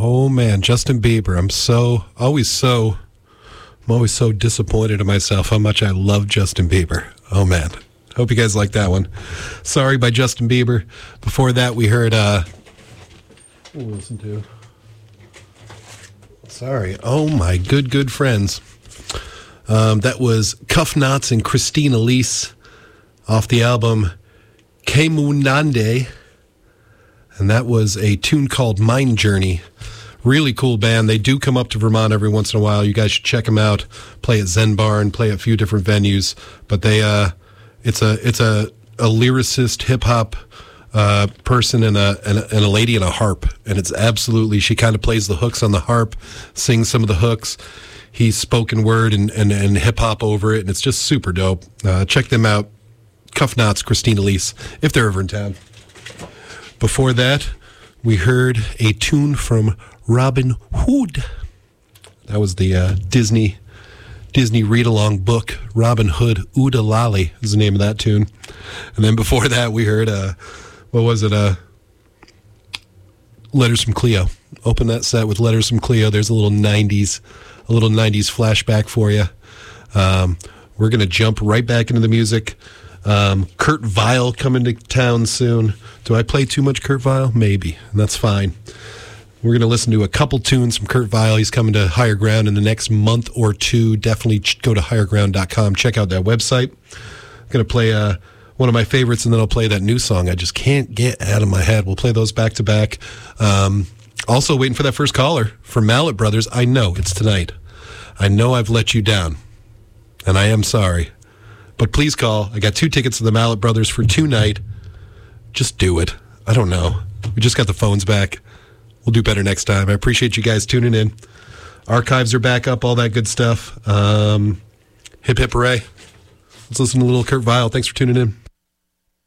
Oh man, Justin Bieber. I'm always so disappointed in myself how much I love Justin Bieber. Oh man. Hope you guys like that one. Sorry by Justin Bieber. Before that we heard what did we listen to? Sorry. Oh my good friends. That was Cuff Knots and Christine Elise off the album Kemunande. And that was a tune called Mind Journey. Really cool band. They do come up to Vermont every once in a while. You guys should check them out. Play at Zen Barn, play at a few different venues. But they, it's a lyricist, hip hop person and a lady and a harp. And it's absolutely, she kind of plays the hooks on the harp, sings some of the hooks. He's spoken word and hip hop over it. And it's just super dope. Check them out. Cuff Knots, Christine Elise, if they're ever in town. Before that, we heard a tune from Robin Hood. That was the Disney read-along book, Robin Hood Ooda Lolly is the name of that tune. And then before that, we heard, Letters from Cleo. Open that set with Letters from Cleo. There's a little 90s flashback for you. We're going to jump right back into the music. Kurt Vile coming to town soon. Do I play too much Kurt Vile? Maybe, and that's fine. We're going to listen to a couple tunes from Kurt Vile. He's coming to Higher Ground in the next month or two. Definitely go to higherground.com. Check out that website. I'm going to play one of my favorites, and then I'll play that new song I just can't get out of my head. We'll play those back to back. Also waiting for that first caller from Mallet Brothers. I know it's tonight. I know I've let you down, and I am sorry. But please call. I got 2 tickets to the Mallet Brothers for tonight. Just do it. I don't know. We just got the phones back. We'll do better next time. I appreciate you guys tuning in. Archives are back up, all that good stuff. Hip hip hooray. Let's listen to a little Kurt Vile. Thanks for tuning in.